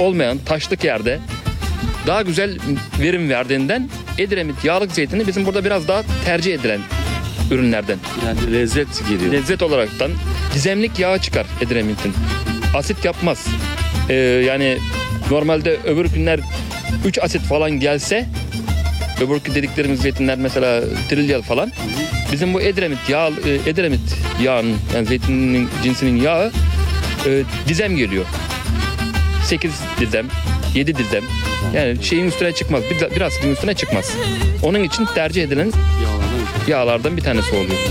olmayan taşlık yerde daha güzel verim verdiğinden Edremit yağlık zeytini bizim burada biraz daha tercih edilen ürünlerden. Yani lezzet geliyor. Lezzet olaraktan gizemlik yağı çıkar Edremit'in. Asit yapmaz. Yani normalde öbür günler 3 asit falan gelse, öbürkü dediklerimiz zeytinler mesela trilyal falan. Bizim bu Edremit yağının, yani zeytinin cinsinin yağı dizem geliyor. 8 dizem, 7 dizem. Yani şeyin üstüne çıkmaz. Bir asitin üstüne çıkmaz. Onun için tercih edilen yağlardan bir tanesi oluyor.